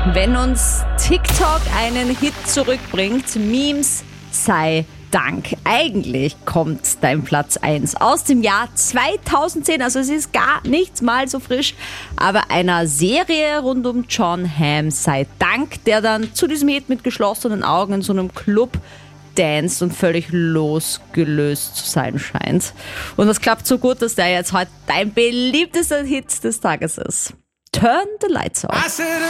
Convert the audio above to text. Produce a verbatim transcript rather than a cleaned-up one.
Wenn uns TikTok einen Hit zurückbringt, Memes sei Dank. Eigentlich kommt dein Platz eins aus dem Jahr zweitausendzehn, also es ist gar nichts mal so frisch, aber einer Serie rund um Jon Hamm sei Dank, der dann zu diesem Hit mit geschlossenen Augen in so einem Club danced und völlig losgelöst zu sein scheint. Und das klappt so gut, dass der jetzt heute dein beliebtester Hit des Tages ist. Turn the Lights Off.